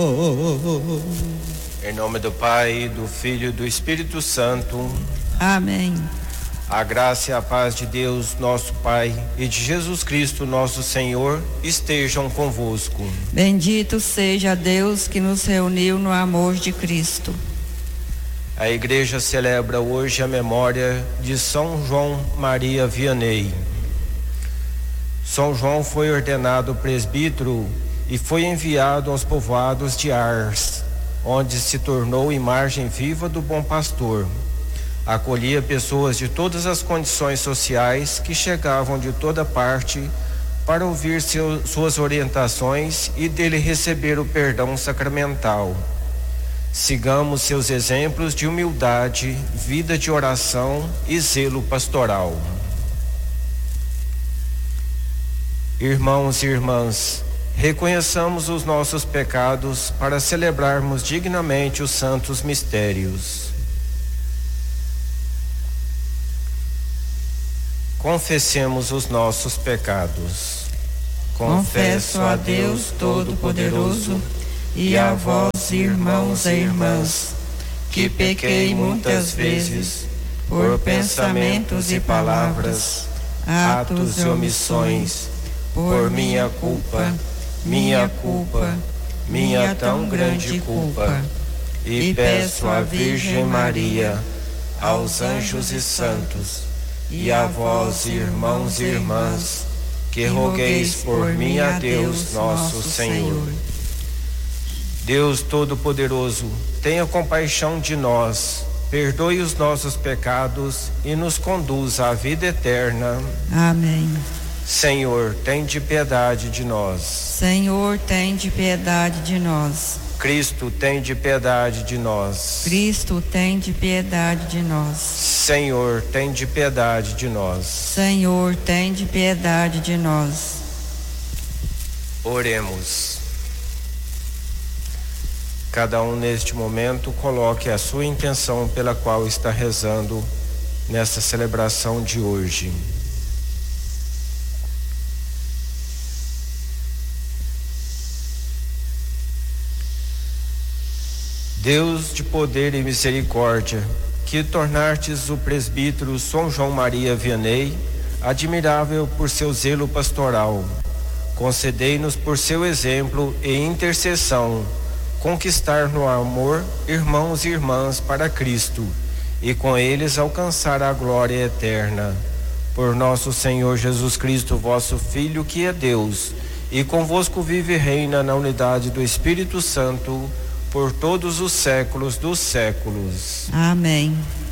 Em nome do Pai, do Filho e do Espírito Santo. Amém. A graça e a paz de Deus, nosso Pai, e de Jesus Cristo, nosso Senhor, estejam convosco. Bendito seja Deus que nos reuniu no amor de Cristo. A Igreja celebra hoje a memória de São João Maria Vianney. São João foi ordenado presbítero e foi enviado aos povoados de Ars, onde se tornou imagem viva do bom pastor. Acolhia pessoas de todas as condições sociais que chegavam de toda parte para ouvir suas orientações e dele receber o perdão sacramental. Sigamos seus exemplos de humildade, vida de oração e zelo pastoral. Irmãos e irmãs, reconheçamos os nossos pecados para celebrarmos dignamente os santos mistérios. Confessemos os nossos pecados. Confesso a Deus Todo-Poderoso e a vós, irmãos e irmãs, que pequei muitas vezes por pensamentos e palavras, atos e omissões, por minha culpa, minha tão grande culpa. E peço à Virgem Maria, aos anjos e santos, e a vós, irmãos e irmãs, que rogueis por mim a Deus nosso Senhor. Deus Todo-Poderoso, tenha compaixão de nós, perdoe os nossos pecados e nos conduza à vida eterna. Amém. Senhor, tende piedade de nós. Senhor, tende piedade de nós. Cristo, tende piedade de nós. Cristo, tende piedade de nós. Senhor, tende piedade de nós. Senhor, tende piedade de nós. Oremos. Cada um neste momento coloque a sua intenção pela qual está rezando nesta celebração de hoje. Deus de poder e misericórdia, que tornastes o presbítero São João Maria Vianney admirável por seu zelo pastoral, concedei-nos por seu exemplo e intercessão conquistar no amor irmãos e irmãs para Cristo e com eles alcançar a glória eterna. Por nosso Senhor Jesus Cristo, vosso Filho, que é Deus, e convosco vive e reina na unidade do Espírito Santo, por todos os séculos dos séculos. Amém.